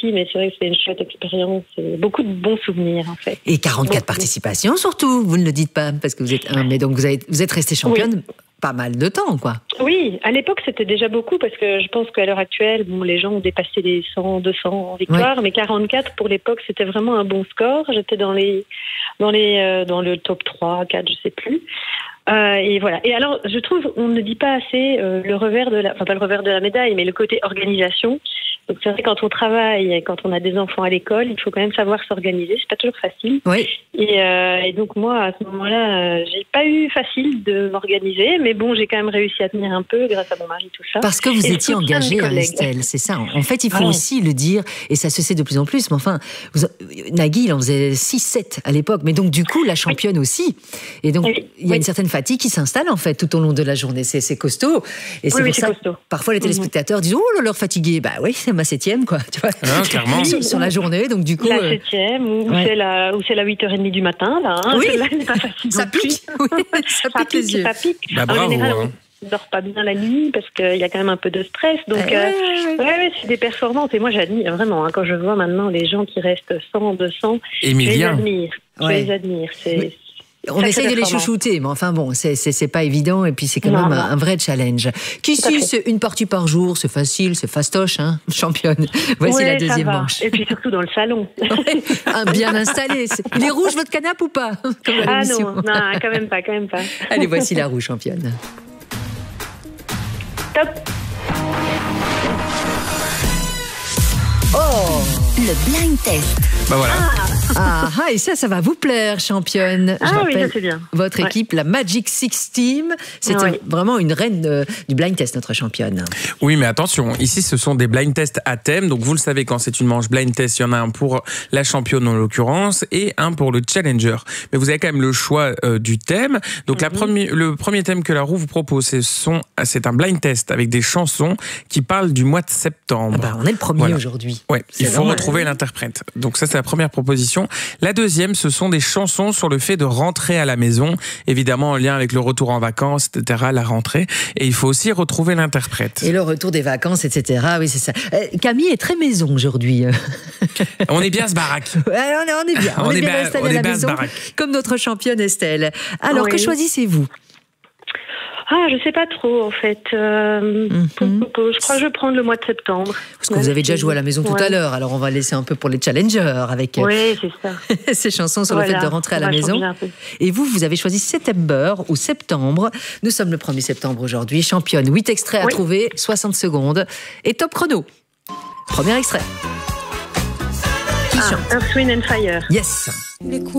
aussi, mais c'est vrai que c'est une chouette expérience. Beaucoup de bons souvenirs, en fait. Et 44 participations, surtout. Vous ne le dites pas, parce que vous êtes mais donc vous êtes restée championne pas mal de temps, quoi. Oui, à l'époque, c'était déjà beaucoup, parce que je pense qu'à l'heure actuelle, les gens ont dépassé les 100, 200 victoires, mais 44, pour l'époque, c'était vraiment un bon score. J'étais dans le top 3, 4, je sais plus. Et voilà. Et alors, je trouve, on ne dit pas assez le revers pas le revers de la médaille, mais le côté organisation. Donc c'est vrai, quand on travaille et quand on a des enfants à l'école, il faut quand même savoir s'organiser. C'est pas toujours facile. Oui. Et donc moi, à ce moment-là, j'ai pas eu facile de m'organiser, mais bon, j'ai quand même réussi à tenir un peu grâce à mon mari, tout ça. Parce que vous étiez engagée, Estelle, c'est ça. En fait, il faut aussi le dire, et ça se sait de plus en plus. Mais enfin, Nagui, il en faisait 6-7 à l'époque, mais donc du coup, la championne aussi. Et donc, il y a une certaine fatigue qui s'installe en fait tout au long de la journée. C'est costaud. Et c'est pour ça que parfois les téléspectateurs disent « Oh là là, fatigué ». Bah oui, c'est ma 7e, quoi. Tu vois, clairement. Sur la journée, donc du coup... La 7e, ou c'est la 8h30 du matin, là. Hein, oui, là, c'est pas facile ça pique. Oui, ça pique les yeux. Ça pique. Bah, bravo, en général, hein. on ne dort pas bien la nuit parce qu'il y a quand même un peu de stress. Donc, c'est des performances. Et moi, j'admire vraiment. Hein, quand je vois maintenant les gens qui restent 100, 200, Émilien. je les admire. On essaye de les chouchouter, mais enfin bon, c'est pas évident, et puis c'est quand même un vrai challenge. Qu'ici, c'est une partie par jour, c'est facile, c'est fastoche, hein, championne. Voici la deuxième manche. Et puis surtout dans le salon. Bien installé. Il est rouge votre canapé ou pas? Non, quand même pas. Allez, voici la roue championne. Top. Oh, le blind test. Bah voilà. Et ça va vous plaire, championne. Je rappelle, oui, ça c'est bien. Votre équipe, la Magic Six Team, c'était vraiment une reine du blind test, notre championne. Oui, mais attention, ici ce sont des blind tests à thème. Donc vous le savez, quand c'est une manche blind test, il y en a un pour la championne en l'occurrence et un pour le challenger. Mais vous avez quand même le choix du thème. Donc le premier thème que la roue vous propose, c'est un blind test avec des chansons qui parlent du mois de septembre. On est le premier aujourd'hui. Ouais, il faut retrouver l'interprète. Donc ça, c'est la première proposition. La deuxième, ce sont des chansons sur le fait de rentrer à la maison, évidemment en lien avec le retour en vacances, etc., la rentrée. Et il faut aussi retrouver l'interprète. Et le retour des vacances, etc. Oui, c'est ça. Camille est très maison aujourd'hui. On est bien à ce baraque. On est bien. On est bien installé à la maison, comme notre championne Estelle. Alors, que choisissez-vous ? Je sais pas trop, en fait. Je crois que je vais prendre le mois de septembre. Parce que vous avez déjà joué à la maison tout à l'heure, alors on va laisser un peu pour les challengers avec c'est ça. ces chansons sur le fait de rentrer à la maison. Et vous avez choisi September ou Septembre. Nous sommes le 1er septembre aujourd'hui. Championne, 8 extraits à trouver, 60 secondes. Et top chrono. Premier extrait. Qui chante ? Earth, Wind and Fire. Yes.